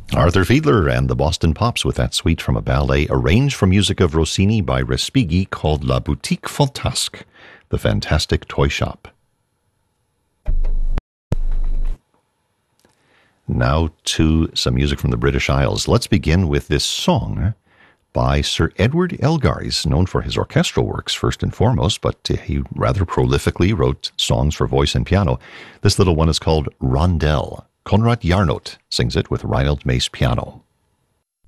Arthur Fiedler and the Boston Pops with that suite from a ballet arranged for music of Rossini by Respighi called La Boutique Fantasque, the Fantastic Toy Shop. Now to some music from the British Isles. Let's begin with this song by Sir Edward Elgar. He's known for his orchestral works first and foremost, but he rather prolifically wrote songs for voice and piano. This little one is called Rondel. Konrad Jarnot sings it with Reinald Mace piano.